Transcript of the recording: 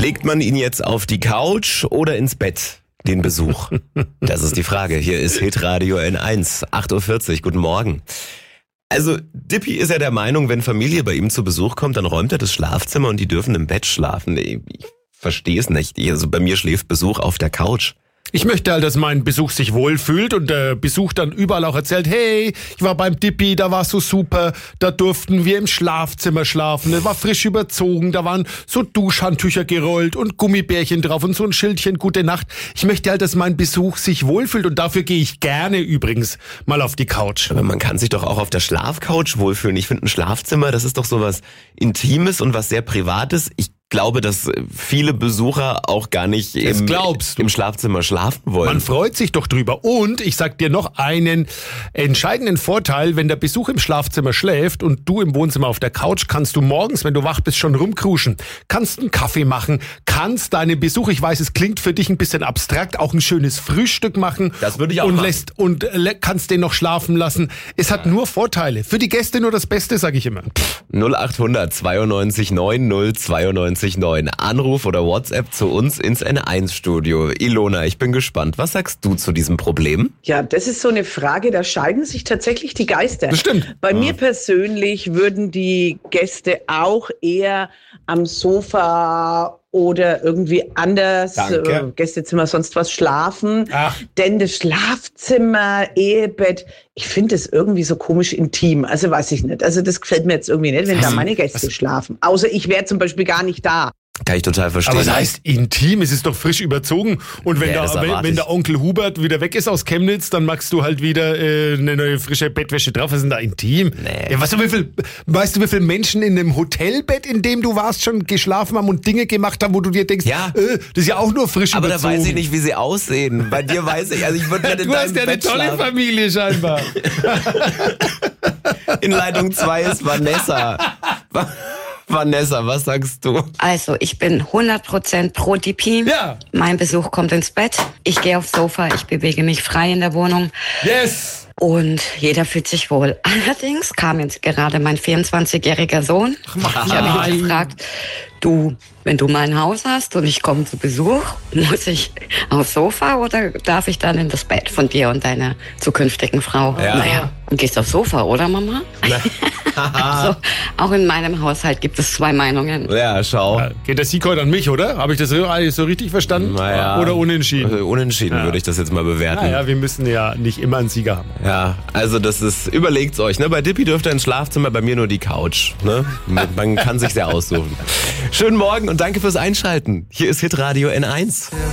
Legt man ihn jetzt auf die Couch oder ins Bett, den Besuch? Das ist die Frage. Hier ist Hitradio N1, 8.40 Uhr. Guten Morgen. Also Dippy ist ja der Meinung, wenn Familie bei ihm zu Besuch kommt, dann räumt er das Schlafzimmer und die dürfen im Bett schlafen. Ich verstehe es nicht. Also bei mir schläft Besuch auf der Couch. Ich möchte halt, dass mein Besuch sich wohlfühlt und der Besuch dann überall auch erzählt, hey, ich war beim Dippy, da war so super, da durften wir im Schlafzimmer schlafen, es war frisch überzogen, da waren so Duschhandtücher gerollt und Gummibärchen drauf und so ein Schildchen, gute Nacht. Ich möchte halt, dass mein Besuch sich wohlfühlt und dafür gehe ich gerne übrigens mal auf die Couch. Aber man kann sich doch auch auf der Schlafcouch wohlfühlen. Ich finde, ein Schlafzimmer, das ist doch sowas Intimes und was sehr Privates. Ich glaube, dass viele Besucher auch nicht im Schlafzimmer schlafen wollen. Man freut sich doch drüber. Und ich sag dir noch einen entscheidenden Vorteil, wenn der Besuch im Schlafzimmer schläft und du im Wohnzimmer auf der Couch, kannst du morgens, wenn du wach bist, schon rumkruschen. Kannst einen Kaffee machen, kannst deinen Besuch, ich weiß, es klingt für dich ein bisschen abstrakt, auch ein schönes Frühstück machen. Das würde ich auch machen. Kannst den noch schlafen lassen. Es hat nur Vorteile. Für die Gäste nur das Beste, sage ich immer. 0800 92 90 92 9. Anruf oder WhatsApp zu uns ins N1-Studio. Ilona, ich bin gespannt. Was sagst du zu diesem Problem? Ja, das ist so eine Frage, da scheiden sich tatsächlich die Geister. Das stimmt. Bei mir persönlich würden die Gäste auch eher am Sofa oder irgendwie anders, Gästezimmer, sonst was schlafen. Ach. Denn das Schlafzimmer, Ehebett, ich finde das irgendwie so komisch intim. Also weiß ich nicht. Also das gefällt mir jetzt irgendwie nicht, wenn da meine Gäste schlafen. Außer ich wäre zum Beispiel gar nicht da. Kann ich total verstehen. Aber das heißt intim, es ist doch frisch überzogen. Und wenn, wenn der Onkel Hubert wieder weg ist aus Chemnitz, dann machst du halt wieder eine neue frische Bettwäsche drauf. Was ist denn da intim? Nee. Ja, weißt du, wie viele Menschen in einem Hotelbett, in dem du warst, schon geschlafen haben und Dinge gemacht haben, wo du dir denkst, ja. Das ist ja auch nur frisch aber überzogen. Aber da weiß ich nicht, wie sie aussehen. Bei dir weiß ich, also ich würde nicht in Du hast ja eine tolle schlafen. Familie scheinbar. In Leitung 2 ist Vanessa. Vanessa, was sagst du? Also, ich bin 100% pro Dippy. Ja. Mein Besuch kommt ins Bett. Ich gehe aufs Sofa, ich bewege mich frei in der Wohnung. Yes! Und jeder fühlt sich wohl. Allerdings kam jetzt gerade mein 24-jähriger Sohn. Ich habe ihn gefragt, wenn du mal ein Haus hast und ich komme zu Besuch, muss ich aufs Sofa oder darf ich dann in das Bett von dir und deiner zukünftigen Frau? Ja. Naja, du gehst aufs Sofa, oder Mama? Also, auch in meinem Haushalt gibt es 2 Meinungen. Ja, schau. Ja, geht der Sieg heute an mich, oder? Habe ich das so richtig verstanden? Naja. Oder unentschieden? Unentschieden würde ich das jetzt mal bewerten. Naja, wir müssen ja nicht immer einen Sieger haben. Ja, also überlegt's euch. Ne? Bei Dippy dürft ihr ins Schlafzimmer, bei mir nur die Couch. Ne? Man kann sich's ja aussuchen. Schönen Morgen und danke fürs Einschalten. Hier ist Hitradio N1.